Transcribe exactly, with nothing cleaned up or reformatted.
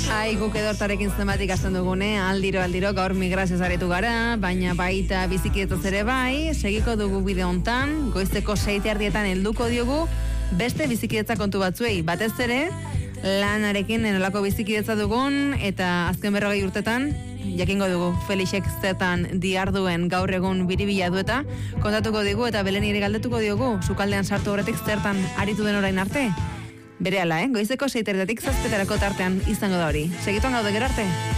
Ai, guk edortarekin zenbatik hasten dugune, aldiro, aldiro, gaur migrazioz aretu gara, baina baita bizikietzaz ere bai, segiko dugu bide hontan, goizeko seite ardietan helduko diogu, beste bizikidetza kontu batzuei, batez ere, lanarekin enolako bizikidetza dugun, eta azken berrogei urtetan, jakingo dugu, Felixek zertan diarduen gaur egun biribila dueta, kontatuko digu eta Belen ere galdetuko diogu, sukaldean sartu horretik zertan aritu den orain arte. Berehala, eh? Goizeko seiteretatik zazpetarako tartean izango da hori. Segituan gaude gero arte.